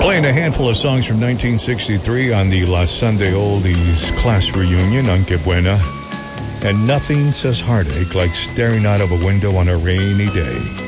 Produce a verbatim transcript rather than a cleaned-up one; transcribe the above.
Playing a handful of songs from nineteen sixty-three on the La Sunday Oldies class reunion on Que Buena. And nothing says heartache like staring out of a window on a rainy day.